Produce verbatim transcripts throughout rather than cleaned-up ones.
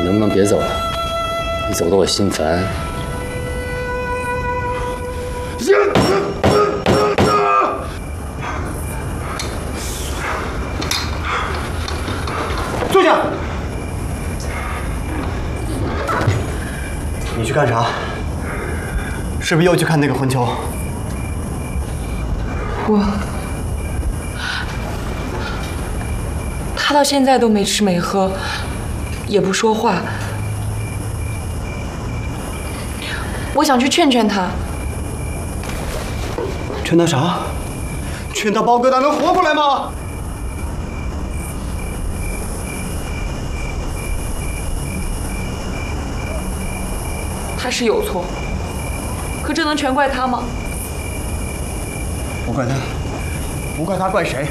你能不能别走了？你走得我心烦。 坐下。你去干啥？是不是又去看那个混球？ 我，他到现在都没吃没喝，也不说话。我想去劝劝他。 劝他啥？劝他包疙瘩能活过来吗？ 他是有错，可这能全怪他吗？ 不怪他，不怪他，怪谁？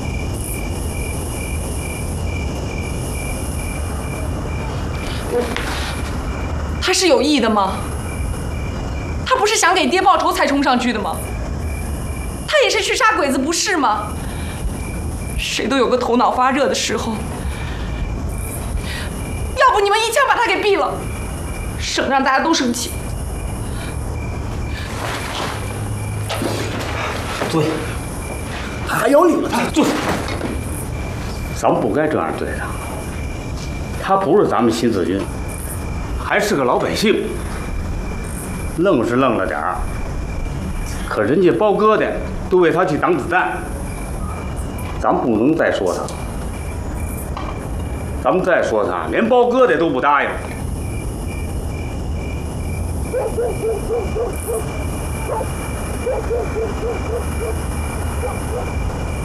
他是有意的吗？他不是想给爹报仇才冲上去的吗？他也是去杀鬼子，不是吗？谁都有个头脑发热的时候，要不你们一枪把他给毙了，省让大家都生气。 坐下，还有理了他？坐下。 咱们不该这样对他。他不是咱们新四军，还是个老百姓。愣是愣了点儿，可人家包疙瘩都为他去挡子弹，咱不能再说他。咱们再说他，连包疙瘩都不答应。